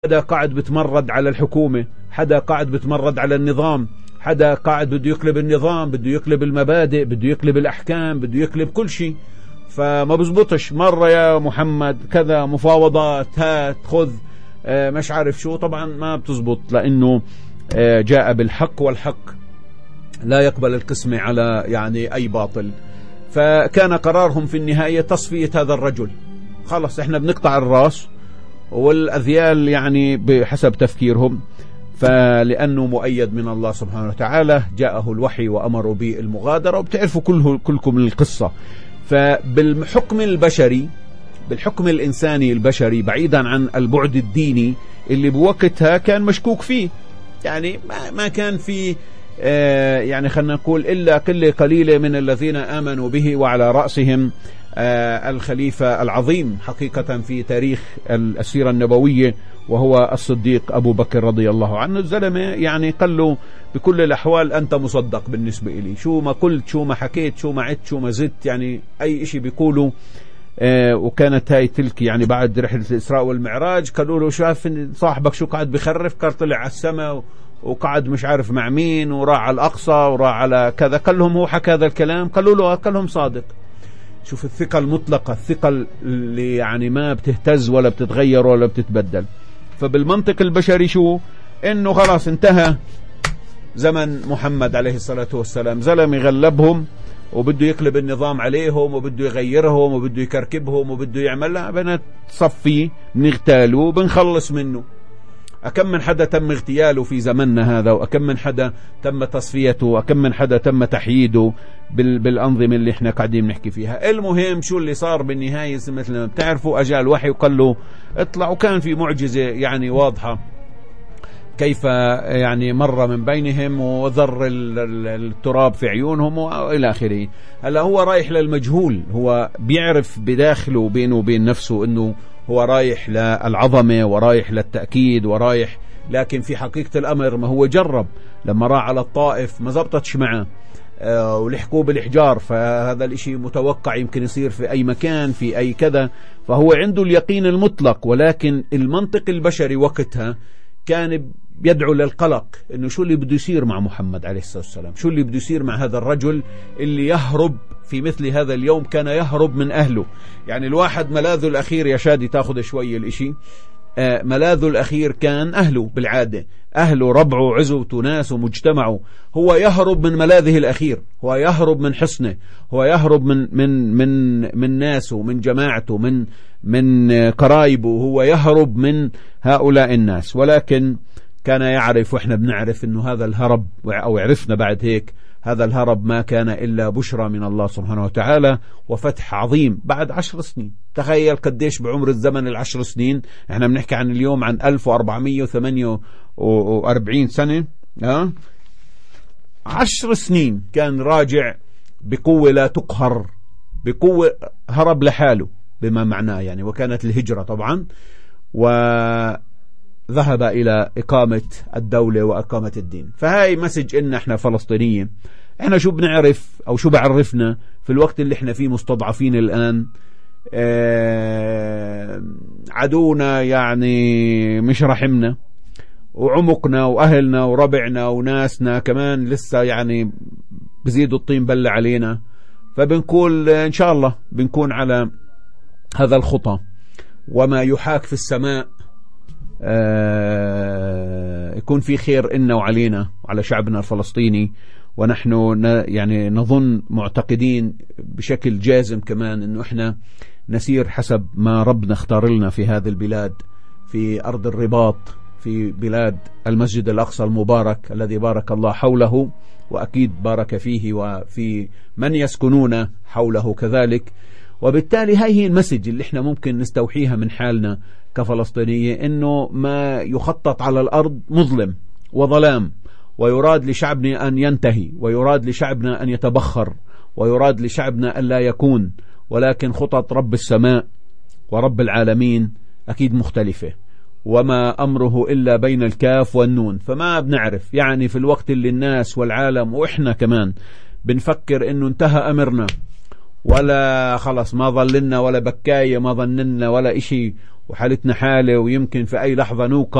حدا قاعد بتمرد على الحكومة، حدا قاعد بتمرد على النظام، حدا قاعد بده يقلب النظام، بده يقلب المبادئ، بده يقلب الأحكام، بده يقلب كل شيء. فما بزبطش مرة يا محمد كذا مفاوضات هات خذ مش عارف شو، طبعا ما بتزبط، لأنه جاء بالحق، والحق لا يقبل القسمة على يعني أي باطل. فكان قرارهم في النهاية تصفية هذا الرجل، خلص احنا بنقطع الراس والأذيال يعني بحسب تفكيرهم. فلأنه مؤيد من الله سبحانه وتعالى جاءه الوحي وأمروا بالمغادرة، وبتعرفوا كلكم القصة. فبالحكم البشري، بالحكم الإنساني البشري بعيدا عن البعد الديني اللي بوقتها كان مشكوك فيه، يعني ما كان في يعني خلنا نقول إلا قلة قليلة من الذين آمنوا به، وعلى رأسهم الخليفة العظيم حقيقة في تاريخ السيرة النبوية، وهو الصديق أبو بكر رضي الله عنه. الزلمة يعني قال له بكل الأحوال أنت مصدق بالنسبة إلي، شو ما قلت، شو ما حكيت، شو ما عدت، شو ما زدت، يعني أي إشي بيقولوا. وكانت هاي تلك يعني بعد رحلة الإسراء والمعراج، قالوا له شاف صاحبك شو قاعد بخرف، قال طلع على السماء وقعد مش عارف مع مين، وراح على الأقصى وراح على كذا. قال لهم هو حكى هذا الكلام؟ قالوا له، قال لهم صادق. شوف الثقة المطلقة، الثقة اللي يعني ما بتهتز ولا بتتغير ولا بتتبدل. فبالمنطق البشري شو؟ انه خلاص انتهى زمن محمد عليه الصلاة والسلام، زلمة غلبهم وبده يقلب النظام عليهم وبده يغيرهم وبده يكركبهم وبده يعملها، بنتصفيه بنغتاله وبنخلص منه. أكم من حدا تم اغتياله في زمننا هذا، وأكم من حدا تم تصفيته، وأكم من حدا تم تحييده بالأنظمة اللي احنا قاعدين نحكي فيها. المهم شو اللي صار بالنهاية مثل ما بتعرفوا، أجا الوحي وقال له اطلع، وكان في معجزة يعني واضحة كيف يعني مر من بينهم وذر التراب في عيونهم وإلى آخره. هلا هو رايح للمجهول، هو بيعرف بداخله بينه وبين نفسه انه هو رايح للعظمة ورايح للتأكيد ورايح، لكن في حقيقة الأمر ما هو جرب لما راح على الطائف ما زبطتش معه ولحقوه بالإحجار، فهذا الاشي متوقع يمكن يصير في أي مكان في أي كذا. فهو عنده اليقين المطلق، ولكن المنطق البشري وقتها كان بيدعو للقلق، انه شو اللي بده يصير مع محمد عليه الصلاة والسلام، شو اللي بده يصير مع هذا الرجل اللي يهرب في مثل هذا اليوم، كان يهرب من أهله. يعني الواحد ملاذه الأخير يا شادي تاخذ شوي الاشي، ملاذه الأخير كان أهله بالعادة، أهله ربعه عزوته ناسه مجتمعه. هو يهرب من ملاذه الأخير، هو يهرب من حصنه، هو يهرب من ناسه، من جماعته، من قرايبه، هو يهرب من هؤلاء الناس. ولكن كان يعرف، وإحنا بنعرف أنه هذا الهرب، أو عرفنا بعد هيك، هذا الهرب ما كان إلا بشرى من الله سبحانه وتعالى وفتح عظيم بعد 10 سنين. تخيل قديش بعمر الزمن 10 سنين، احنا بنحكي عن اليوم عن 1448 سنة. 10 سنين كان راجع بقوة لا تقهر، بقوة هرب لحاله بما معناه يعني. وكانت الهجرة طبعا، وذهب إلى إقامة الدولة وإقامة الدين. فهاي مسج إن احنا فلسطينيين، احنا شو بنعرف أو شو بعرفنا في الوقت اللي احنا فيه مستضعفين الآن. عدونا يعني مش رحمنا، وعمقنا وأهلنا وربعنا وناسنا كمان لسه يعني بزيدوا الطين بلة علينا. فبنقول إن شاء الله بنكون على هذا الخطى، وما يحاك في السماء يكون في خير إنا وعلينا وعلى شعبنا الفلسطيني. ونحن يعني نظن معتقدين بشكل جازم كمان إنه إحنا نسير حسب ما ربنا اختار لنا في هذه البلاد، في أرض الرباط، في بلاد المسجد الأقصى المبارك الذي بارك الله حوله، وأكيد بارك فيه وفي من يسكنون حوله كذلك. وبالتالي هاي هي المسج اللي احنا ممكن نستوحيها من حالنا كفلسطينية، إنه ما يخطط على الأرض مظلم وظلام، ويراد لشعبنا أن ينتهي، ويراد لشعبنا أن يتبخر، ويراد لشعبنا أن لا يكون. ولكن خطط رب السماء ورب العالمين أكيد مختلفة، وما أمره إلا بين الكاف والنون. فما بنعرف يعني في الوقت اللي الناس والعالم وإحنا كمان بنفكر إنه انتهى أمرنا، ولا خلص ما ظللنا ولا بكاية ما ظننا ولا إشي، وحالتنا حالة، ويمكن في أي لحظة نوقع